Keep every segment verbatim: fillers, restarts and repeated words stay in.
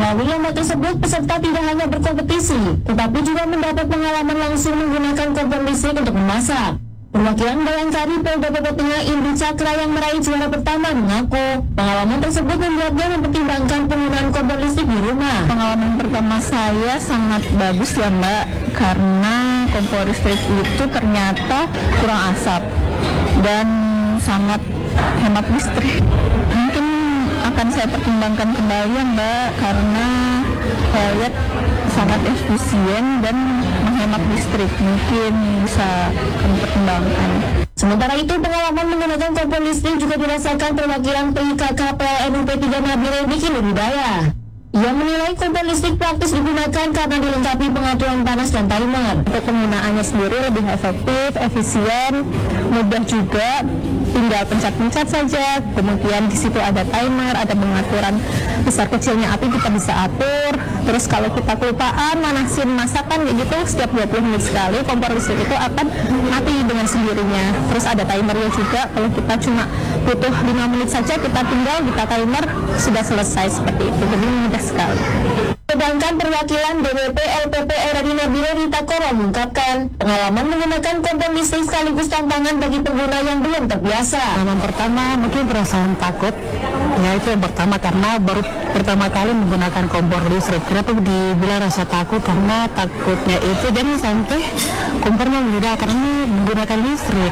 Melalui lomba tersebut, peserta tidak hanya berkompetisi, tetapi juga mendapat pengalaman langsung menggunakan kompor listrik untuk memasak. Perwakilan Bayangkari Polda Papua Tengah Indri Cakra yang meraih juara pertama mengaku pengalaman tersebut membuatnya mempertimbangkan penggunaan kompor listrik di rumah. Pengalaman pertama saya sangat bagus ya Mbak, karena kompor listrik itu ternyata kurang asap dan sangat hemat listrik. Mungkin akan saya pertimbangkan kembali ya Mbak, karena saya lihat sangat efisien dan menghemat listrik. Mungkin bisa kami pertimbangkan. Sementara itu, pengalaman menggunakan kompor listrik juga dirasakan perwakilan P I K K P L N U P tiga Nabila Diki Nurhidayah. Ia menilai kompor listrik praktis digunakan karena dilengkapi pengaturan panas dan timer. Untuk penggunaannya sendiri lebih efektif, efisien, mudah juga, tinggal pencet-pencet saja. Kemudian di situ ada timer, ada pengaturan besar kecilnya api kita bisa atur. Terus kalau kita kelupaan manasin masakan kayak gitu, setiap dua puluh menit sekali kompor listrik itu akan mati dengan sendirinya. Terus ada timernya juga, kalau kita cuma butuh lima menit saja, kita tinggal kita timer, sudah selesai seperti itu. Jadi mudah sekali. Sedangkan perwakilan D W P L P P R I Nabila Rita Koro mengungkapkan pengalaman menggunakan kompor listrik sekaligus tantangan bagi pengguna yang belum terbiasa. Yang pertama mungkin perasaan takut, ya itu yang pertama karena baru pertama kali menggunakan kompor listrik. Kenapa dibilang rasa takut? Karena takutnya itu jangan sampai kompornya meledak karena menggunakan listrik.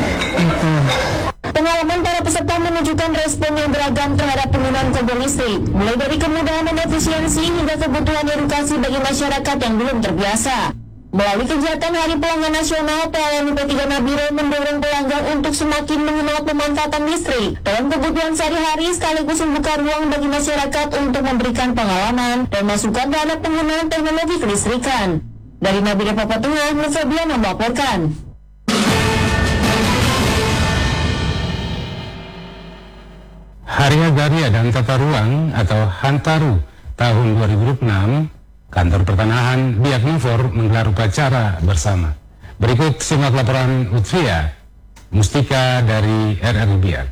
Itu. Pengalaman para peserta menunjukkan respon yang beragam terhadap penggunaan kompor listrik, mulai dari kemudahan dan efisiensi hingga kebutuhan edukasi bagi masyarakat yang belum terbiasa. Melalui kegiatan Hari Pelanggan Nasional, P L N U P tiga Nabila mendorong pelanggan untuk semakin mengenal pemanfaatan listrik dalam kebutuhan sehari-hari sekaligus membuka ruang bagi masyarakat untuk memberikan pengalaman dan masukan terhadap penggunaan teknologi kelistrikan. Dari Nabila Papua Tengah, Nur Febiana melaporkan. Hari Agraria dan Tata Ruang atau Hantaru tahun dua ribu dua puluh enam, Kantor Pertanahan Biak Numfor menggelar upacara bersama. Berikut simak laporan Utfia Mustika dari R R I Biak.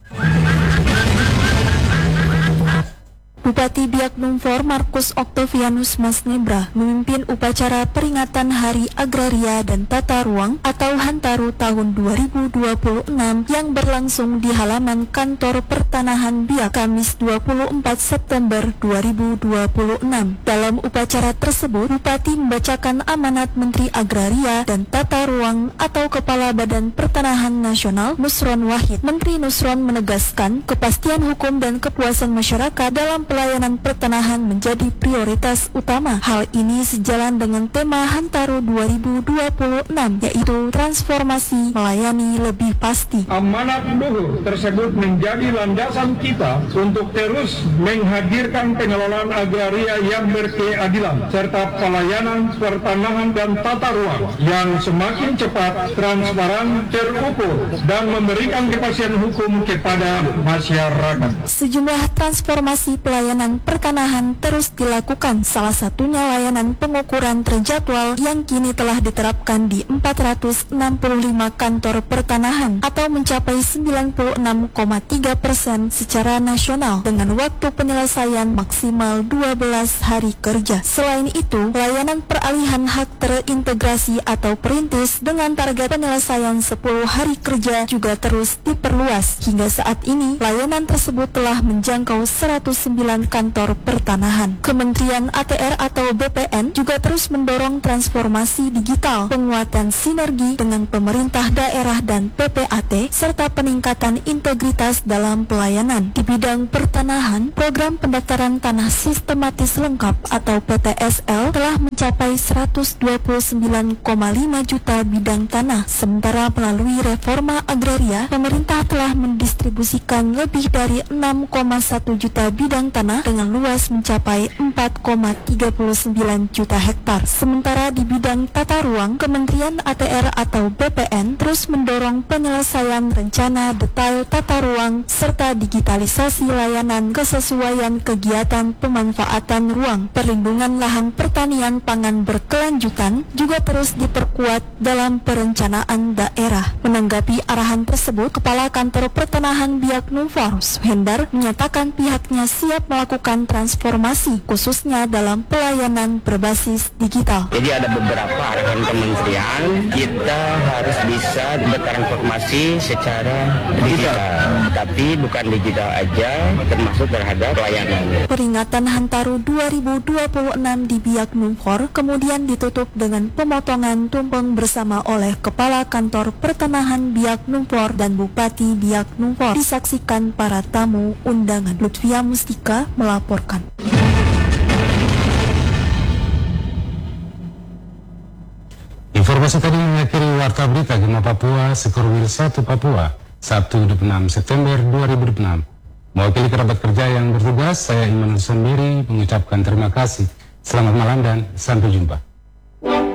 Bupati Biak Numfor Markus Octavianus Masnebra memimpin upacara peringatan Hari Agraria dan Tata Ruang atau Hantaru tahun dua ribu dua puluh enam yang berlangsung di halaman Kantor Pertanahan Biak Kamis dua puluh empat September dua ribu dua puluh enam. Dalam upacara tersebut, Bupati membacakan amanat Menteri Agraria dan Tata Ruang atau Kepala Badan Pertanahan Nasional Nusron Wahid. Menteri Nusron menegaskan kepastian hukum dan kepuasan masyarakat dalam pelayanan pertanahan menjadi prioritas utama. Hal ini sejalan dengan tema Hantaru dua ribu dua puluh enam, yaitu transformasi melayani lebih pasti. Amanat luhur tersebut menjadi landasan kita untuk terus menghadirkan pengelolaan agraria yang berkeadilan serta pelayanan pertanahan dan tata ruang yang semakin cepat, transparan, terukur dan memberikan kepastian hukum kepada masyarakat. Sejumlah transformasi pelayanan Pelayanan pertanahan terus dilakukan, salah satunya layanan pengukuran terjadwal yang kini telah diterapkan di empat ratus enam puluh lima kantor pertanahan atau mencapai sembilan puluh enam koma tiga persen secara nasional dengan waktu penyelesaian maksimal dua belas hari kerja. Selain itu, layanan peralihan hak terintegrasi atau perintis dengan target penyelesaian sepuluh hari kerja juga terus diperluas. Hingga saat ini, layanan tersebut telah menjangkau seratus sembilan kantor pertanahan. Kementerian A T R atau B P N juga terus mendorong transformasi digital, penguatan sinergi dengan pemerintah daerah dan P P A T, serta peningkatan integritas dalam pelayanan. Di bidang pertanahan, program pendaftaran tanah sistematis lengkap atau P T S L telah mencapai seratus dua puluh sembilan koma lima juta bidang tanah. Sementara melalui reforma agraria, pemerintah telah mendistribusikan lebih dari enam koma satu juta bidang tanah dengan luas mencapai empat koma tiga sembilan juta hektar. Sementara di bidang tata ruang, Kementerian A T R atau B P N terus mendorong penyelesaian rencana detail tata ruang serta digitalisasi layanan kesesuaian kegiatan pemanfaatan ruang. Perlindungan lahan pertanian pangan berkelanjutan juga terus diperkuat dalam perencanaan daerah. Menanggapi arahan tersebut, Kepala Kantor Pertanahan Biak Numfor Suhendar menyatakan pihaknya siap melakukan transformasi khususnya dalam pelayanan berbasis digital. Jadi ada beberapa arahan kementerian, kita harus bisa bertransformasi secara digital, tapi bukan digital aja, termasuk terhadap pelayanan. Peringatan Hantaru dua ribu dua puluh enam di Biak Numfor kemudian ditutup dengan pemotongan tumpeng bersama oleh Kepala Kantor Pertanahan Biak Numfor dan Bupati Biak Numfor. Disaksikan para tamu undangan. Lutfia Mustika melaporkan. Informasi tadi mengakhiri Warta Berita Gema Papua Sekorwil satu Papua Sabtu dua puluh enam September dua ribu dua puluh enam. Mewakili kerabat kerja yang bertugas, saya Imanul Sendiri mengucapkan terima kasih. Selamat malam dan sampai jumpa.